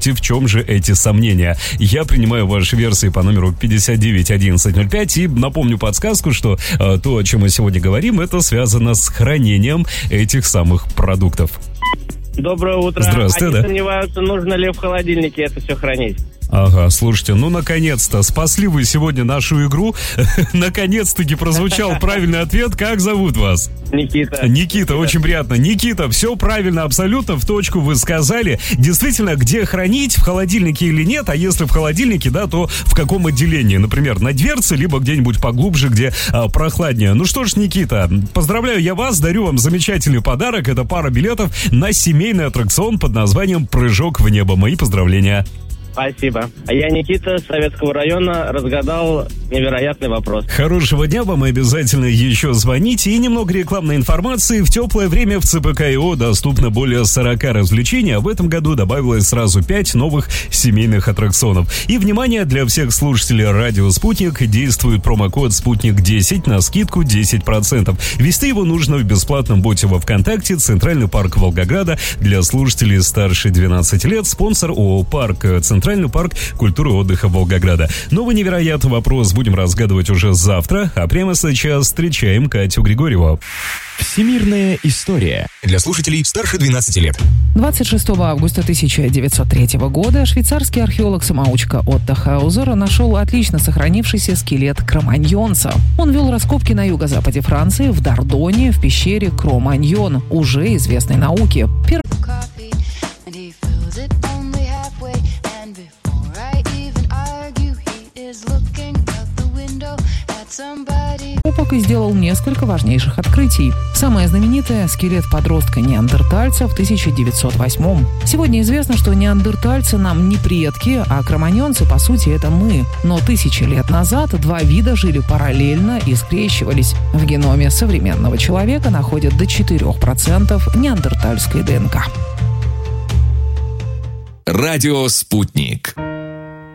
В чем же эти сомнения? Я принимаю ваши версии по номеру 591105 и напомню подсказку, что то, о чем мы сегодня говорим, это связано с хранением этих самых продуктов. Доброе утро. Здравствуйте, Они сомневаются, нужно ли в холодильнике это все хранить. Ага, слушайте, ну наконец-то спасли вы сегодня нашу игру. Наконец-таки прозвучал правильный ответ. Как зовут вас? Никита, очень приятно. Никита, все правильно, абсолютно в точку вы сказали. Действительно, где хранить, в холодильнике или нет? А если в холодильнике, да, то в каком отделении? Например, на дверце, либо где-нибудь поглубже, где прохладнее. Ну что ж, Никита, поздравляю я вас, дарю вам замечательный подарок. Это пара билетов на семейный аттракцион под названием «Прыжок в небо». Мои поздравления. Спасибо. А я Никита с Советского района, разгадал невероятный вопрос. Хорошего дня вам, обязательно еще звоните. И немного рекламной информации. В теплое время в ЦПК-ИО доступно более 40 развлечений, а в этом году добавилось сразу 5 новых семейных аттракционов. И, внимание, для всех слушателей радио «Спутник» действует промокод «Спутник10» на скидку 10%. Ввести его нужно в бесплатном боте во ВКонтакте «Центральный парк Волгограда» для слушателей старше 12 лет, спонсор ООО «Парк», Центральный парк культуры и отдыха Волгограда. Новый невероятный вопрос будем разгадывать уже завтра, а прямо сейчас встречаем Катю Григорьеву. Всемирная история для слушателей старше 12 лет. 26 августа 1903 года швейцарский археолог-самоучка Отто Хаузер нашел отлично сохранившийся скелет кроманьонца. Он вел раскопки на юго-западе Франции, в Дордоне, в пещере Кроманьон, уже известной науке. Опок и сделал несколько важнейших открытий. Самое знаменитое – скелет подростка-неандертальца в 1908-м. Сегодня известно, что неандертальцы нам не предки, а кроманьонцы, по сути, это мы. Но тысячи лет назад два вида жили параллельно и скрещивались. В геноме современного человека находят до 4% неандертальской ДНК. Радио «Спутник».